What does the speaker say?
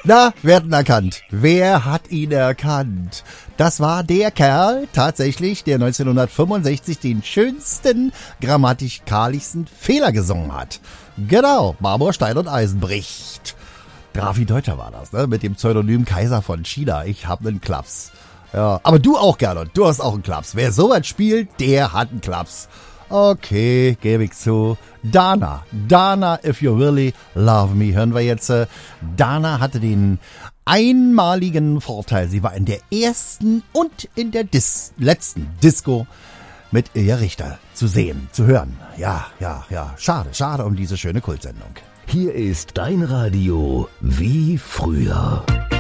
Na, wer hat ihn erkannt? Wer hat ihn erkannt? Das war der Kerl, tatsächlich, der 1965 den schönsten, grammatikalischsten Fehler gesungen hat. Genau, Marmor, Stein und Eisen bricht. Drafi Deutscher war das, ne? Mit dem Pseudonym Kaiser von China. Ich hab nen Klaps. Ja, aber du auch, Gernot, du hast auch einen Klaps. Wer sowas spielt, der hat einen Klaps. Okay, gebe ich zu. Dana, if you really love me, hören wir jetzt. Dana hatte den einmaligen Vorteil, sie war in der ersten und in der letzten Disco mit Ilja Richter zu sehen, zu hören. Ja. Schade um diese schöne Kultsendung. Hier ist dein Radio wie früher.